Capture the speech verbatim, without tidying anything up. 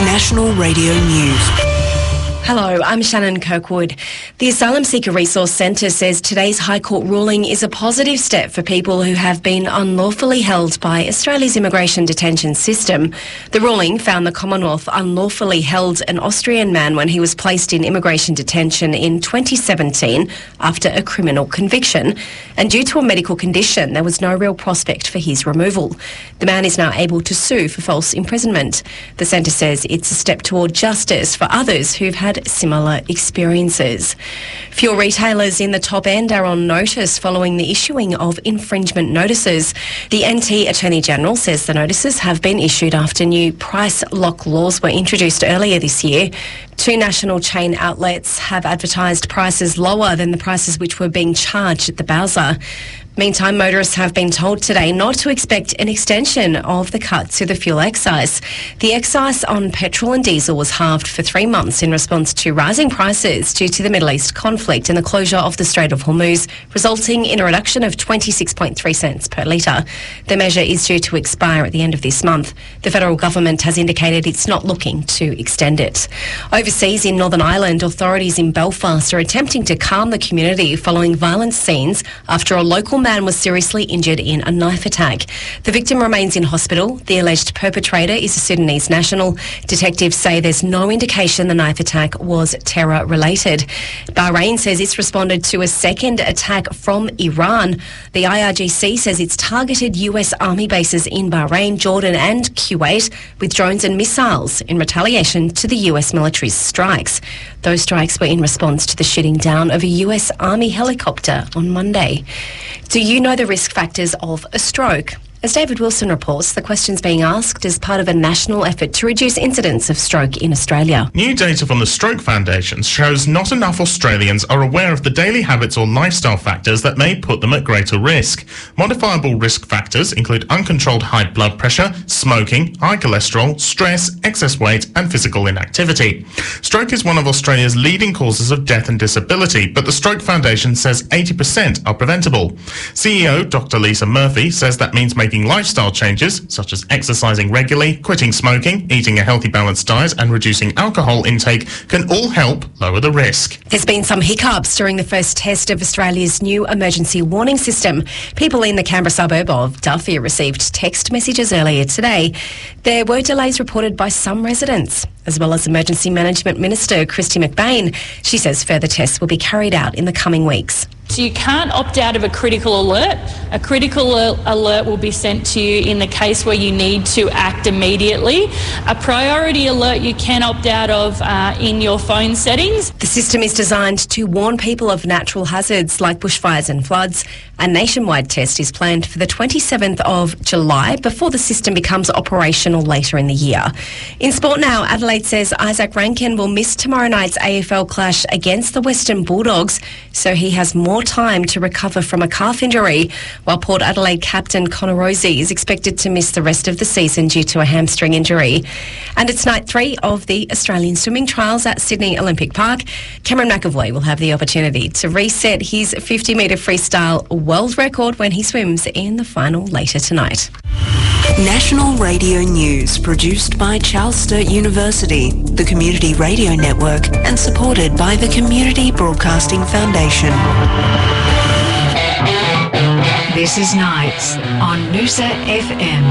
National Radio News. Hello, I'm Shannon Kirkwood. The Asylum Seeker Resource Centre says today's High Court ruling is a positive step for people who have been unlawfully held by Australia's immigration detention system. The ruling found the Commonwealth unlawfully held an Austrian man when he was placed in immigration detention in twenty seventeen after a criminal conviction. And due to a medical condition, there was no real prospect for his removal. The man is now able to sue for false imprisonment. The centre says it's a step toward justice for others who've had similar experiences. Fuel retailers in the top end are on notice following the issuing of infringement notices. The N T Attorney General says the notices have been issued after new price lock laws were introduced earlier this year. Two national chain outlets have advertised prices lower than the prices which were being charged at the Bowser. Meantime, motorists have been told today not to expect an extension of the cut to the fuel excise. The excise on petrol and diesel was halved for three months in response to rising prices due to the Middle East conflict and the closure of the Strait of Hormuz, resulting in a reduction of twenty-six point three cents per litre. The measure is due to expire at the end of this month. The federal government has indicated it's not looking to extend it. Overseas in Northern Ireland, authorities in Belfast are attempting to calm the community following violent scenes after a local man was seriously injured in a knife attack. The victim remains in hospital. The alleged perpetrator is a Sudanese national. Detectives say there's no indication the knife attack was terror-related. Bahrain says it's responded to a second attack from Iran. The I R G C says it's targeted U S Army bases in Bahrain, Jordan and Kuwait with drones and missiles in retaliation to the U S military's strikes. Those strikes were in response to the shooting down of a U S Army helicopter on Monday. Do you know the risk factors of a stroke? As David Wilson reports, the question's being asked as part of a national effort to reduce incidents of stroke in Australia. New data from the Stroke Foundation shows not enough Australians are aware of the daily habits or lifestyle factors that may put them at greater risk. Modifiable risk factors include uncontrolled high blood pressure, smoking, high cholesterol, stress, excess weight and physical inactivity. Stroke is one of Australia's leading causes of death and disability, but the Stroke Foundation says eighty percent are preventable. C E O Doctor Lisa Murphy says that means making lifestyle changes such as exercising regularly, quitting smoking, eating a healthy balanced diet and reducing alcohol intake can all help lower the risk. There's been some hiccups during the first test of Australia's new emergency warning system. People in the Canberra suburb of Duffy received text messages earlier today. There were delays reported by some residents, as well as Emergency Management Minister Kristy McBain. She says further tests will be carried out in the coming weeks. So you can't opt out of a critical alert. A critical alert will be sent to you in the case where you need to act immediately. A priority alert you can opt out of uh, in your phone settings. The system is designed to warn people of natural hazards like bushfires and floods. A nationwide test is planned for the twenty-seventh of July before the system becomes operational later in the year. In sport now, Adelaide says Isaac Rankin will miss tomorrow night's A F L clash against the Western Bulldogs, so he has more time to recover from a calf injury, while Port Adelaide captain Connor Rozee is expected to miss the rest of the season due to a hamstring injury. And it's night three of the Australian swimming trials at Sydney Olympic Park. Cameron McAvoy will have the opportunity to reset his fifty metre freestyle world record when he swims in the final later tonight. National Radio News, produced by Charles Sturt University, the Community Radio Network, and supported by the Community Broadcasting Foundation. This is Nights on Noosa F M.